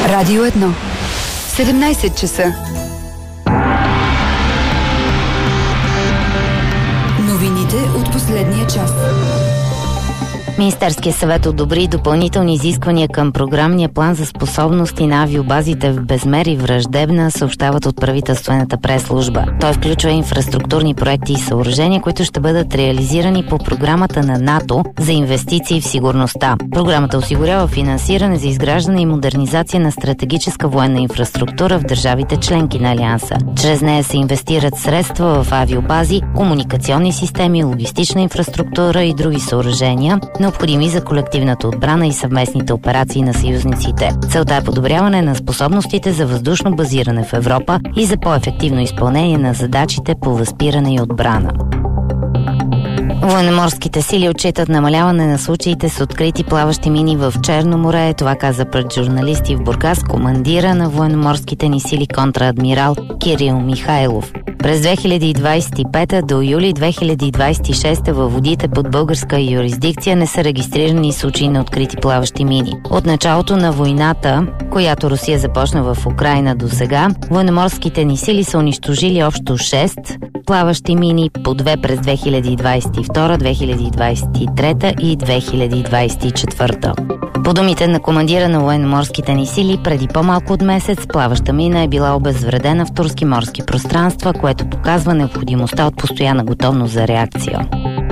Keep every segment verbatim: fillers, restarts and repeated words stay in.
Радио едно. седемнайсет часа. Новините от последния час. Министерският съвет одобри допълнителни изисквания към програмния план за способности на авиобазите в Безмер и Враждебна, съобщават от правителствената прес-служба. Той включва инфраструктурни проекти и съоръжения, които ще бъдат реализирани по програмата на НАТО за инвестиции в сигурността. Програмата осигурява финансиране за изграждане и модернизация на стратегическа военна инфраструктура в държавите членки на Алианса. Чрез нея се инвестират средства в авиобази, комуникационни системи, логистична инфраструктура и други съоръжения, необходими за колективната отбрана и съвместните операции на съюзниците. Целта е подобряване на способностите за въздушно базиране в Европа и за по-ефективно изпълнение на задачите по възпиране и отбрана. Военноморските сили отчитат намаляване на случаите с открити плаващи мини в Черно море. Това каза пред журналисти в Бургас командира на военноморските ни сили контраадмирал Кирил Михайлов. През две хиляди двадесет и пета до юли две хиляди двадесет и шеста във водите под българска юрисдикция не са регистрирани случаи на открити плаващи мини. От началото на войната, която Русия започна в Украйна до сега, военноморските ни сили са унищожили общо шест плаващи мини, по две през две хиляди двадесет и втора, две хиляди двадесет и трета и две хиляди двадесет и четвърта. По думите на командира на военноморските ни сили, преди по-малко от месец плаваща мина е била обезвредена в турски морски пространства, което показва необходимостта от постоянна готовност за реакция.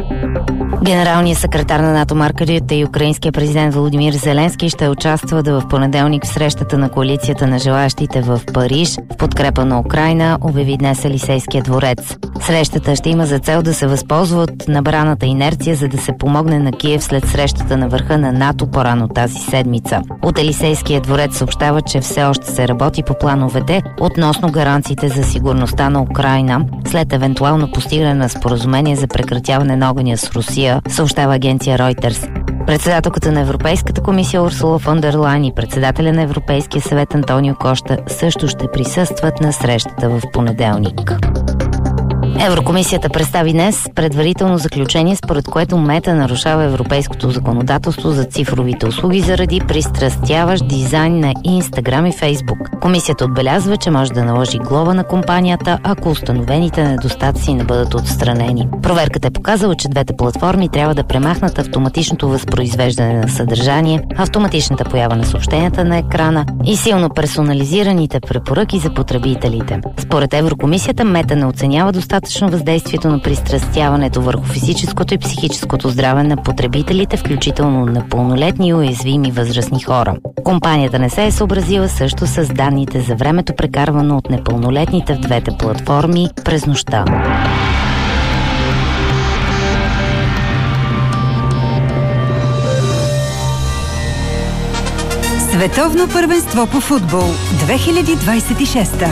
Генералният секретар на НАТО Марк Рюте и украинският президент Володимир Зеленски ще участват в понеделник в срещата на коалицията на желаящите в Париж в подкрепа на Украйна, обяви днес Елисейския дворец. Срещата ще има за цел да се възползва от набраната инерция, за да се помогне на Киев след срещата на върха на НАТО по-рано тази седмица. От Елисейския дворец съобщава, че все още се работи по плановете относно гаранциите за сигурността на Украйна след евентуално постигане на споразумение за прекратяване на огъня с Русия, съобщава агенция Reuters. Председателката на Европейската комисия Урсула фон дер Лайен и председателя на Европейския съвет Антонио Кошта също ще присъстват на срещата в понеделник. Еврокомисията представи днес предварително заключение, според което Мета нарушава европейското законодателство за цифровите услуги заради пристрастяващ дизайн на Инстаграм и Фейсбук. Комисията отбелязва, че може да наложи глоба на компанията, ако установените недостатъци не бъдат отстранени. Проверката е показала, че двете платформи трябва да премахнат автоматичното възпроизвеждане на съдържание, автоматичната поява на съобщенията на екрана и силно персонализираните препоръки за потребителите. Според Еврокомисията, Мета не оценява достатъчно въздействието на пристрастяването върху физическото и психическото здраве на потребителите, включително на пълнолетни и уязвими възрастни хора. Компанията не се е съобразила също с данните за времето, прекарвано от непълнолетните в двете платформи през нощта. Световно първенство по футбол две хиляди двадесет и шеста.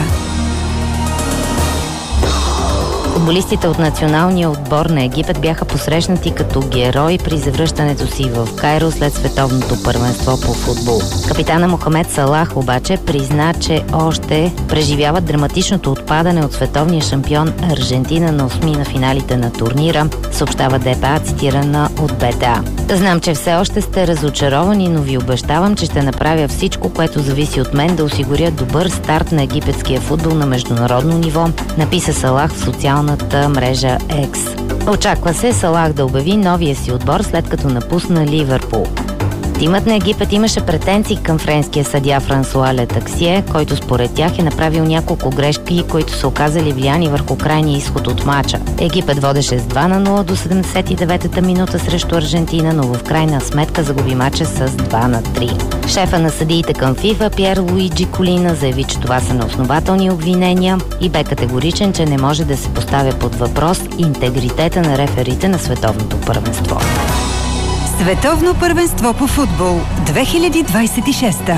Футболистите от националния отбор на Египет бяха посрещнати като герои при завръщането си в Кайро след световното първенство по футбол. Капитана Мохамед Салах обаче призна, че още преживяват драматичното отпадане от световния шампион Аржентина на осми на финалите на турнира, съобщава ДПА, цитирана от БТА. Знам, че все още сте разочаровани, но ви обещавам, че ще направя всичко, което зависи от мен, да осигуря добър старт на египетския футбол на международно ниво, написа Салах в социалната мрежа X. Очаква се Салах да обяви новия си отбор, след като напусна Ливърпул. Тимът на Египет имаше претенции към френския съдия Франсуа Летаксие, който според тях е направил няколко грешки, които са оказали влияние върху крайния изход от мача. Египет водеше с два на нула до седемдесет и деветата минута срещу Аржентина, но в крайна сметка загуби мача с два на три. Шефа на съдиите към ФИФА Пьер Луиджи Колина заяви, че това са неоснователни обвинения и бе категоричен, че не може да се поставя под въпрос интегритета на реферите на световното първенство. Световно първенство по футбол две хиляди двадесет и шеста.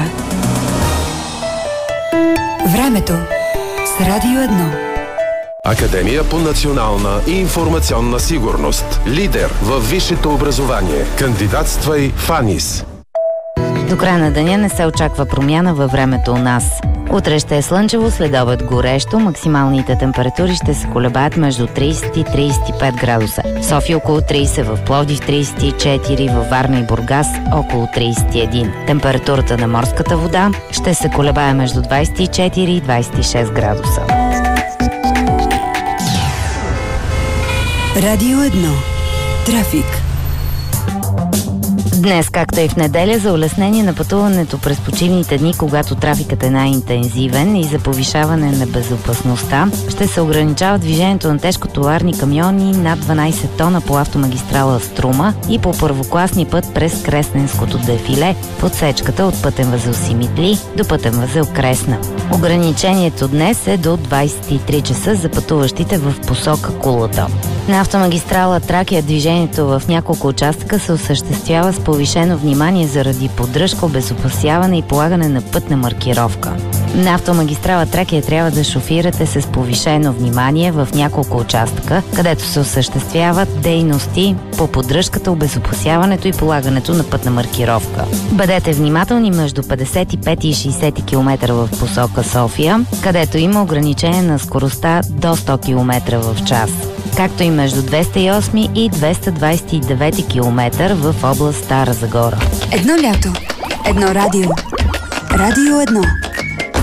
Времето с Радио едно. Академия по национална и информационна сигурност. Лидер във висшето образование. Кандидатствай в АНИС. До края на деня не се очаква промяна във времето у нас. Утре ще е слънчево, след обед горещо. Максималните температури ще се колебаят между трийсет и трийсет и пет градуса. В София около трийсет, в Пловдив трийсет и четири, във Варна и Бургас около трийсет и един. Температурата на морската вода ще се колебае между двийсет и четири и двийсет и шест градуса. Радио едно. Трафик. Днес, както и в неделя, за улеснение на пътуването през почивните дни, когато трафикът е най-интензивен и за повишаване на безопасността, ще се ограничава движението на тежкотоварни камиони над дванайсет тона по автомагистрала Струма и по първокласни път през Кресненското дефиле в отсечката от пътен възел Симитли до пътен възел Кресна. Ограничението днес е до двийсет и три часа за пътуващите в посока Кулата. На автомагистрала Тракия движението в няколко участъка се осъществява с повишено внимание заради поддръжка, обезопасяване и полагане на пътна маркировка. На автомагистрала Тракия трябва да шофирате с повишено внимание в няколко участъка, където се осъществяват дейности по поддръжката, обезопасяването и полагането на пътна маркировка. Бъдете внимателни между петдесет и пет и шейсет километра в посока София, където има ограничение на скоростта до сто километра в час, както и между двеста и осем и двеста двайсет и девет километър в област Стара Загора. Едно лято. Едно радио. Радио едно.